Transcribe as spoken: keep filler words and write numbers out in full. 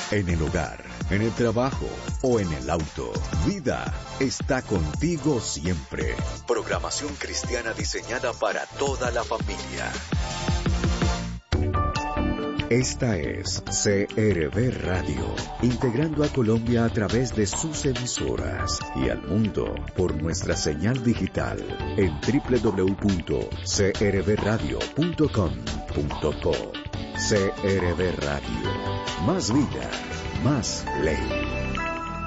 en el hogar, en el trabajo o en el auto. Vida está contigo siempre. Programación cristiana diseñada para toda la familia. Esta es C R V Radio, integrando a Colombia a través de sus emisoras y al mundo por nuestra señal digital en doble u doble u doble u punto c r v radio punto com punto co. C R V Radio, más vida, más ley.